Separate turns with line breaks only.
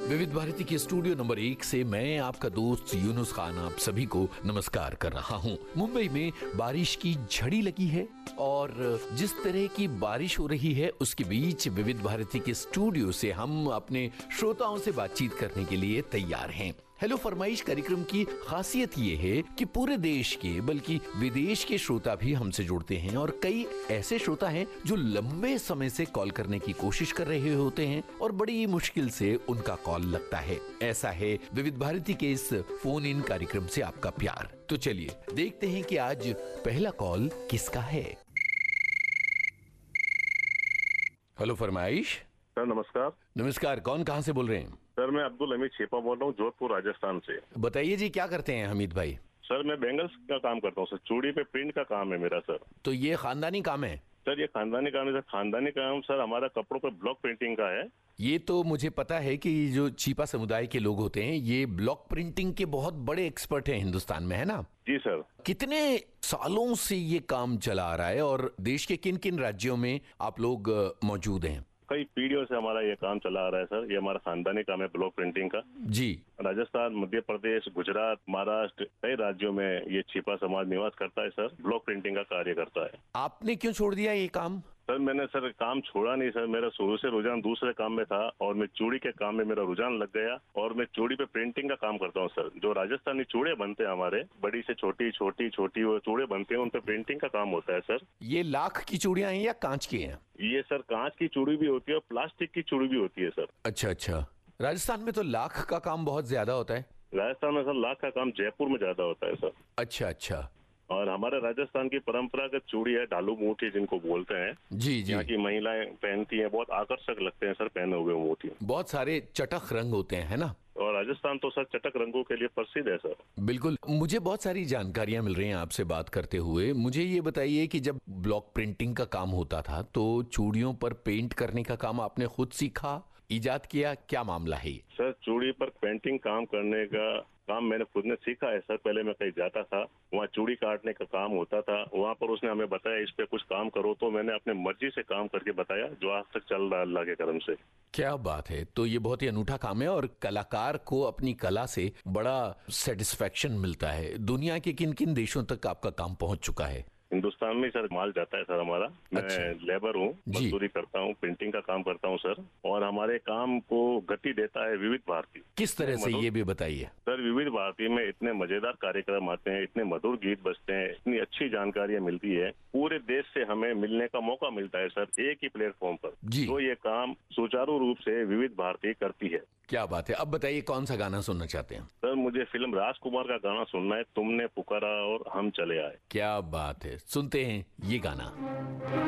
विविध भारती के studio number 1 से मैं आपका दोस्त यूनुस खान आप सभी को नमस्कार कर रहा हूं। मुंबई में बारिश की झड़ी लगी है और जिस तरह की बारिश हो रही है उसके बीच विविध भारती के स्टूडियो से हम अपने श्रोताओं से बातचीत करने के लिए तैयार हैं। हेलो फरमाइश कार्यक्रम की खासियत ये है कि पूरे देश के बल्कि विदेश के श्रोता भी हमसे जुड़ते हैं और कई ऐसे श्रोता हैं जो लंबे समय से कॉल करने की कोशिश कर रहे होते हैं और बड़ी मुश्किल से उनका कॉल लगता है। ऐसा है विविध भारती के इस फोन इन कार्यक्रम से आपका प्यार। तो चलिए देखते हैं कि आज पहला कॉल किसका है। हेलो फरमाइश।
सर नमस्कार।
नमस्कार, कौन कहाँ से बोल रहे हैं?
सर मैं अब्दुल हमीद छेपा बोल रहा हूँ, जोधपुर राजस्थान से।
बताइए जी, क्या करते हैं हमीद भाई?
सर मैं बैंगल्स का काम करता हूँ सर, चूड़ी पे प्रिंट का काम है मेरा सर।
तो ये खानदानी काम है?
सर ये खानदानी काम है सर। खानदानी काम सर हमारा कपड़ों पे ब्लॉक प्रिंटिंग का है।
ये तो मुझे पता है कि जो चीपा समुदाय के लोग होते हैं ये ब्लॉक प्रिंटिंग के बहुत बड़े एक्सपर्ट हैं हिंदुस्तान में, है ना?
जी सर।
कितने सालों से ये काम चला आ रहा है और देश के किन किन राज्यों में आप लोग मौजूद हैं?
कई पीढ़ियों से हमारा ये काम चला आ रहा है सर। ये हमारा खानदानी काम है ब्लॉक प्रिंटिंग का
जी।
राजस्थान, मध्य प्रदेश, गुजरात, महाराष्ट्र, कई राज्यों में ये छिपा समाज निवास करता है सर। ब्लॉक प्रिंटिंग का कार्य करता है।
आपने क्यों छोड़ दिया ये काम?
सर मैंने सर काम छोड़ा नहीं सर, मेरा शुरू से रुझान दूसरे काम में था और मैं चूड़ी के काम में मेरा रुझान लग गया और मैं चूड़ी पे प्रिंटिंग का काम करता हूँ सर। जो राजस्थानी चूड़े बनते हैं हमारे, बड़ी से छोटी छोटी छोटी वो चूड़े बनते हैं, उन पे प्रिंटिंग का काम होता है सर।
ये लाख की चूड़ियां हैं या कांच की हैं?
ये सर कांच की चूड़ी भी होती है और प्लास्टिक की चूड़ी भी होती है सर।
अच्छा अच्छा। राजस्थान में तो लाख का काम बहुत ज्यादा होता है।
राजस्थान में सर लाख का काम जयपुर में ज्यादा होता है सर।
अच्छा अच्छा।
और हमारे राजस्थान की परंपरागत चूड़ी है ढालू मोती जिनको बोलते हैं।
जी जी।
यहाँ की महिलाएं पहनती हैं, बहुत आकर्षक लगते हैं सर पहने हुए मोती।
बहुत सारे चटक रंग होते हैं, है ना?
और राजस्थान तो सर चटक रंगों के लिए प्रसिद्ध है सर।
बिल्कुल। मुझे बहुत सारी जानकारियां मिल रही हैं आपसे बात करते हुए। मुझे ये बताइए कि जब ब्लॉक प्रिंटिंग का काम होता था तो चूड़ियों पर पेंट करने का काम आपने खुद सीखा, इजाद किया, क्या मामला है?
सर चूड़ी पर पेंटिंग काम करने का काम मैंने खुद ने सीखा है सर। पहले मैं कहीं जाता था, वहाँ चूड़ी काटने का काम होता था, वहाँ पर उसने हमें बताया इस पे कुछ काम करो, तो मैंने अपने मर्जी से काम करके बताया, जो आज तक चल रहा है अल्लाह के करम से।
क्या बात है। तो ये बहुत ही अनूठा काम है और कलाकार को अपनी कला से बड़ा सेटिस्फेक्शन मिलता है। दुनिया के किन किन देशों तक आपका काम पहुंच चुका है?
हिंदुस्तान में सर माल जाता है सर हमारा। मैं लेबर हूँ, मजदूरी करता हूँ, प्रिंटिंग का काम करता हूँ सर। और हमारे काम को गति देता है विविध भारती।
किस तरह से, ये भी बताइए
सर। विविध भारती में इतने मजेदार कार्यक्रम आते हैं, इतने मधुर गीत बजते हैं, इतनी अच्छी जानकारियां मिलती है, पूरे देश से हमें मिलने का मौका मिलता है सर एक ही प्लेटफॉर्म पर। तो ये काम सुचारू रूप से विविध भारती करती है।
क्या बात है। अब बताइए कौन सा गाना सुनना चाहते हैं?
सर मुझे फिल्म राजकुमार का गाना सुनना है, तुमने पुकारा और हम चले आए।
क्या बात है, सुनते हैं ये गाना।